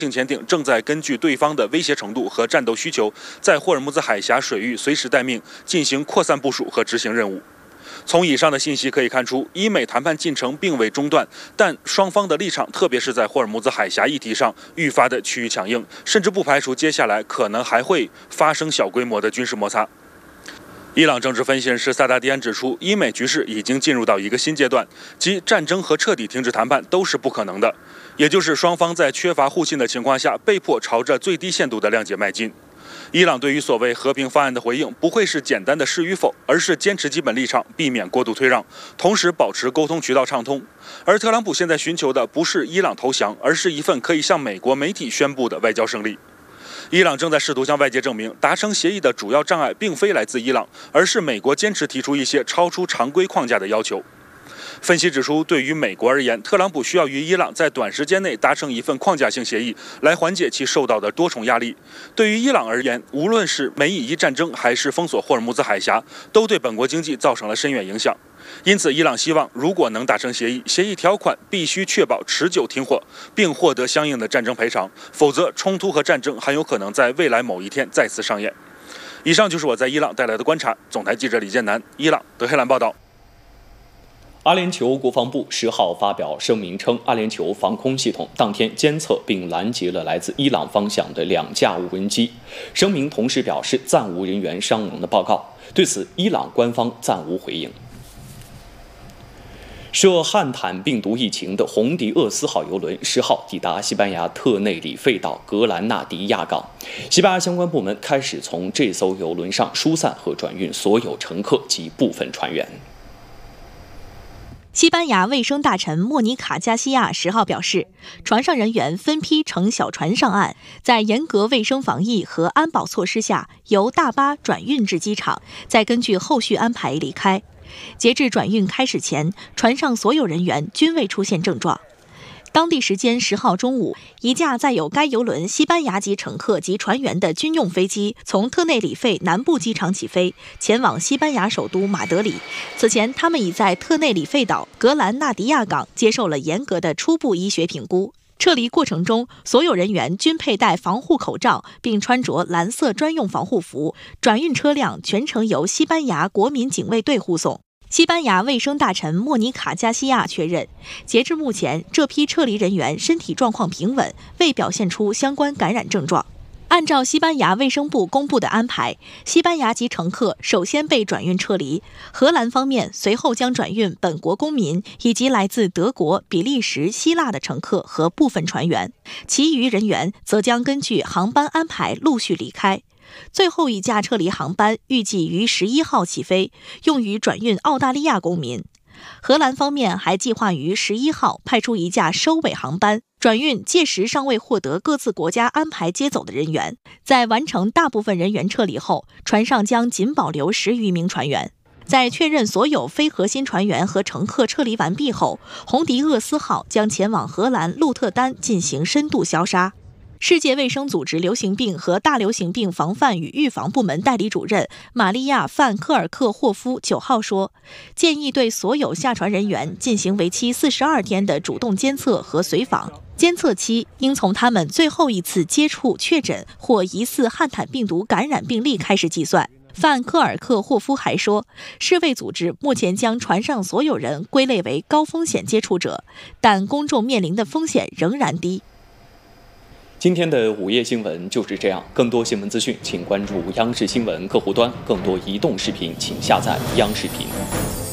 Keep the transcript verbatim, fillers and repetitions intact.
潜艇正在根据对方的威胁程度和战斗需求，在霍尔木兹海峡水域随时待命，进行扩散部署和执行任务。从以上的信息可以看出，伊美谈判进程并未中断，但双方的立场，特别是在霍尔木兹海峡议题上愈发的趋于强硬，甚至不排除接下来可能还会发生小规模的军事摩擦。伊朗政治分析人士萨达迪安指出，伊美局势已经进入到一个新阶段，即战争和彻底停止谈判都是不可能的，也就是双方在缺乏互信的情况下，被迫朝着最低限度的谅解迈进。伊朗对于所谓和平方案的回应，不会是简单的是与否，而是坚持基本立场，避免过度退让，同时保持沟通渠道畅通。而特朗普现在寻求的不是伊朗投降，而是一份可以向美国媒体宣布的外交胜利。伊朗正在试图向外界证明，达成协议的主要障碍并非来自伊朗，而是美国坚持提出一些超出常规框架的要求。分析指出，对于美国而言，特朗普需要与伊朗在短时间内达成一份框架性协议，来缓解其受到的多重压力。对于伊朗而言，无论是美以伊战争，还是封锁霍尔木兹海峡，都对本国经济造成了深远影响。因此，伊朗希望如果能达成协议，协议条款必须确保持久停火，并获得相应的战争赔偿，否则冲突和战争很有可能在未来某一天再次上演。以上就是我在伊朗带来的观察。总台记者李建南，伊朗德黑兰报道。 阿联酋国防部十号发表声明称，阿联酋防空系统当天监测并拦截了来自伊朗方向的两架无人机。声明同时表示暂无人员伤亡的报告。对此，伊朗官方暂无回应。涉汉坦病毒疫情的红迪厄斯号邮轮十号抵达西班牙特内里费岛格兰纳迪亚港，西班牙相关部门开始从这艘邮轮上疏散和转运所有乘客及部分船员。 西班牙卫生大臣莫妮卡·加西亚十号表示，船上人员分批乘小船上岸，在严格卫生防疫和安保措施下，由大巴转运至机场，再根据后续安排离开。截至转运开始前，船上所有人员均未出现症状。当地时间十号中午，一架载有该邮轮西班牙籍乘客及船员的军用飞机从特内里费南部机场起飞，前往西班牙首都马德里。此前，他们已在特内里费岛格兰纳迪亚港接受了严格的初步医学评估。撤离过程中，所有人员均佩戴防护口罩，并穿着蓝色专用防护服。转运车辆全程由西班牙国民警卫队护送。西班牙卫生大臣莫妮卡·加西亚确认，截至目前，这批撤离人员身体状况平稳，未表现出相关感染症状。按照西班牙卫生部公布的安排，西班牙籍乘客首先被转运撤离，荷兰方面随后将转运本国公民以及来自德国、比利时、希腊的乘客和部分船员，其余人员则将根据航班安排陆续离开。最后一架撤离航班预计于十一号起飞，用于转运澳大利亚公民。荷兰方面还计划于十一号派出一架收尾航班，转运届时尚未获得各自国家安排接走的人员。在完成大部分人员撤离后，船上将仅保留十余名船员。在确认所有非核心船员和乘客撤离完毕后，红迪厄斯号将前往荷兰鹿特丹进行深度消杀。世界卫生组织流行病和大流行病防范与预防部门代理主任玛利亚·范科尔克霍夫九号说，建议对所有下船人员进行为期四十二天的主动监测和随访，监测期应从他们最后一次接触确诊或疑似汉坦病毒感染病例开始计算。范科尔克霍夫还说，世卫组织目前将船上所有人归类为高风险接触者，但公众面临的风险仍然低。 今天的午夜新闻就是这样，更多新闻资讯请关注央视新闻客户端，更多移动视频请下载央视频。